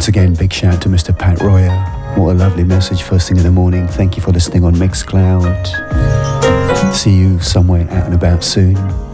Once again, big shout to Mr. Pat Royer. What a lovely message first thing in the morning. Thank you for listening on Mixcloud. See you somewhere out and about soon.